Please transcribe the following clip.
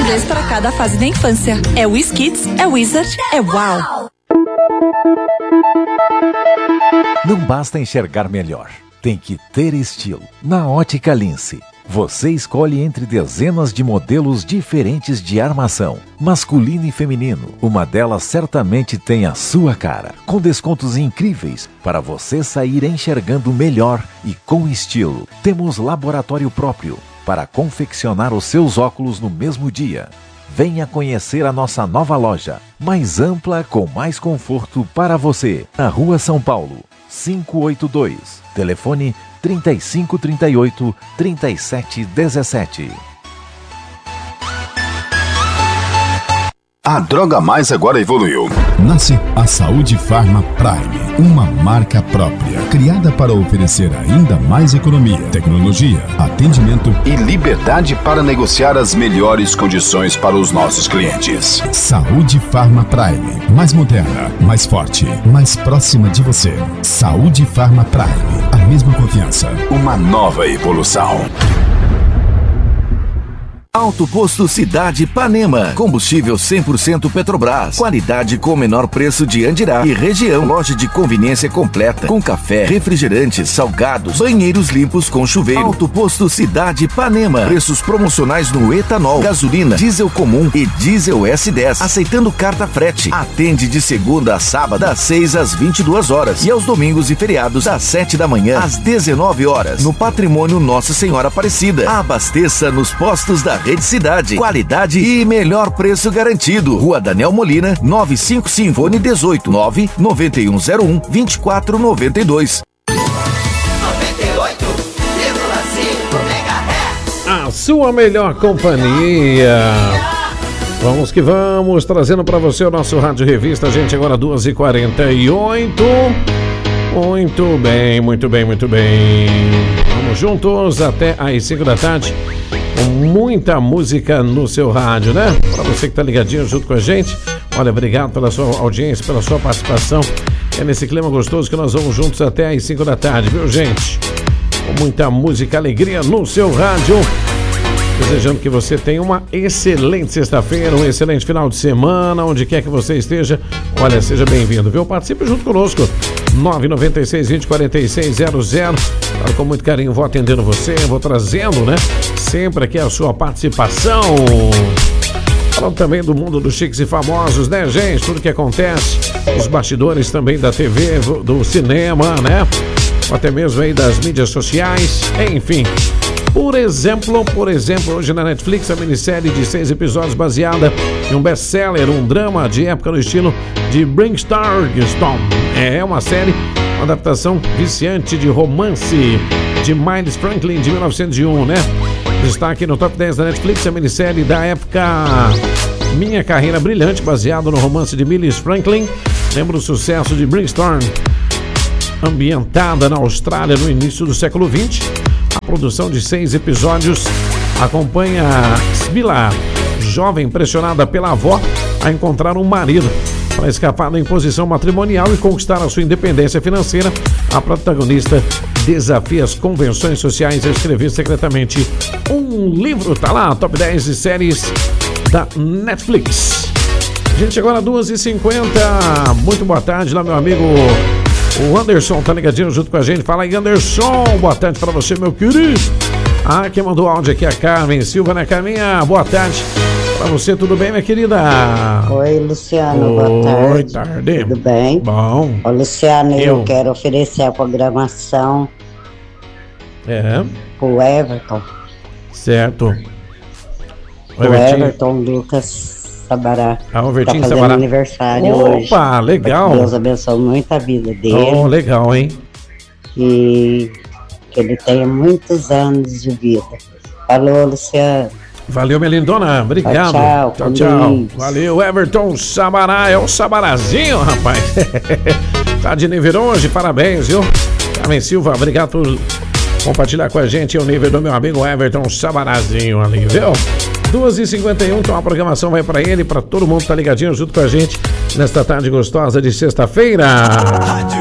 vez para cada fase da infância. É WizKids, é Wizard, é Wow! Não basta enxergar melhor, tem que ter estilo. Na Ótica Lince, você escolhe entre dezenas de modelos diferentes de armação, masculino e feminino. Uma delas certamente tem a sua cara, com descontos incríveis para você sair enxergando melhor e com estilo. Temos laboratório próprio para confeccionar os seus óculos no mesmo dia. Venha conhecer a nossa nova loja, mais ampla, com mais conforto para você. Na Rua São Paulo, 582. Telefone 3538 3717. A Droga Mais agora evoluiu. Nasce a Saúde Pharma Prime, uma marca própria, criada para oferecer ainda mais economia, tecnologia, atendimento e liberdade para negociar as melhores condições para os nossos clientes. Saúde Pharma Prime, mais moderna, mais forte, mais próxima de você. Saúde Pharma Prime, a mesma confiança. Uma nova evolução. Alto Posto Cidade Ipanema. Combustível 100% Petrobras. Qualidade com o menor preço de Andirá e região. Loja de conveniência completa, com café, refrigerantes, salgados, banheiros limpos com chuveiro. Alto Posto Cidade Ipanema. Preços promocionais no etanol, gasolina, diesel comum e diesel S10. Aceitando carta frete. Atende de segunda a sábado, das 6 às 22 horas. E aos domingos e feriados, das 7 da manhã às 19 horas. No Patrimônio Nossa Senhora Aparecida. Abasteça nos postos da Rede Cidade. Qualidade e melhor preço garantido. Rua Daniel Molina, 955, fone 18 99101 2492. 98,5 MHz. A sua melhor companhia. Vamos que vamos, trazendo para você o nosso Rádio Revista, gente, agora 2h48. Muito bem, muito bem, muito bem. Vamos juntos até às 5 da tarde. Com muita música no seu rádio, né? Para você que tá ligadinho junto com a gente, olha, obrigado pela sua audiência, pela sua participação. É nesse clima gostoso que nós vamos juntos até às 5 da tarde, viu, gente? Com muita música, alegria no seu rádio. Desejando que você tenha uma excelente sexta-feira, um excelente final de semana, onde quer que você esteja. Olha, seja bem-vindo, viu? Participe junto conosco. 996-20-4600. Claro, com muito carinho vou atendendo você, vou trazendo, né? Sempre aqui a sua participação. Falando também do mundo dos chiques e famosos, né, gente? Tudo que acontece, os bastidores também da TV, do cinema, né? Até mesmo aí das mídias sociais, enfim. Por exemplo, hoje na Netflix, a minissérie de 6 episódios baseada em um best-seller, um drama de época no estilo de Bring-Stargstone. É uma série, uma adaptação viciante de romance de Miles Franklin, de 1901, né? Destaque no top 10 da Netflix, a minissérie da época Minha Carreira Brilhante, baseado no romance de Miles Franklin. Lembra o sucesso de Bring-Stargstone, ambientada na Austrália no início do século XX. A produção de 6 episódios acompanha Sibila, jovem pressionada pela avó a encontrar um marido para escapar da imposição matrimonial e conquistar a sua independência financeira. A protagonista desafia as convenções sociais a escrever secretamente um livro. Tá lá, top 10 de séries da Netflix. Gente, agora 2h50. Muito boa tarde lá, meu amigo. O Anderson tá ligadinho junto com a gente. Fala aí, Anderson. Boa tarde pra você, meu querido. Ah, quem mandou áudio aqui é a Carmen Silva, né, Carminha? Boa tarde pra você, tudo bem, minha querida? Oi, Luciano, boa tarde. Boa tarde. Tudo bem? Bom. Ô, Luciano, eu quero oferecer a programação pro Everton. Certo. O Everton Lucas Sabará. Ah, o tá Vertinho fazendo Sabará. aniversário hoje. Opa, legal. Que Deus abençoe muito a vida dele. Oh, legal, hein? E que ele tenha muitos anos de vida. Falou, Luciano. Valeu, minha lindona. Obrigado. Tchau. Valeu, Everton Sabará. É o Sabarazinho, rapaz. Tá de nível hoje, parabéns, viu? Carmen Silva, obrigado por compartilhar com a gente o nível do meu amigo Everton Sabarazinho ali, viu? 2h51, então a programação vai pra ele, pra todo mundo que tá ligadinho junto com a gente nesta tarde gostosa de sexta-feira.